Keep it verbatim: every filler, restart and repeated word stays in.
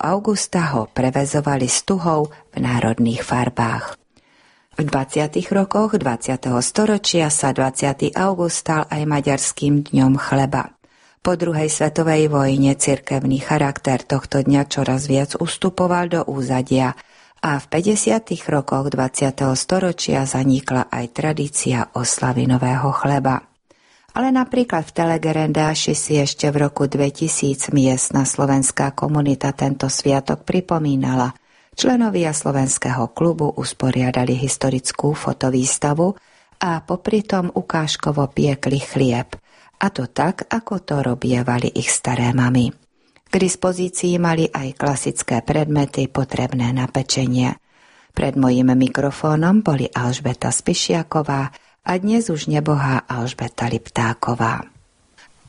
augusta ho prevezovali s tuhou v národných farbách. V dvadsiatych rokoch dvadsiateho storočia sa dvadsiateho augusta stal aj maďarským dňom chleba. Po druhej svetovej vojne cirkevný charakter tohto dňa čoraz viac ustupoval do úzadia a v päťdesiatych rokoch dvadsiateho storočia zanikla aj tradícia oslavy nového chleba. Ale napríklad v Telegerendáši si ešte v roku dvetisíc miestna slovenská komunita tento sviatok pripomínala. Členovia slovenského klubu usporiadali historickú fotovýstavu a popri tom ukážkovo piekli chlieb. A to tak, ako to robievali ich staré mamy. K dispozícii mali aj klasické predmety potrebné na pečenie. Pred mojím mikrofónom boli Alžbeta Spišiaková a dnes už nebohá Alžbeta Liptáková.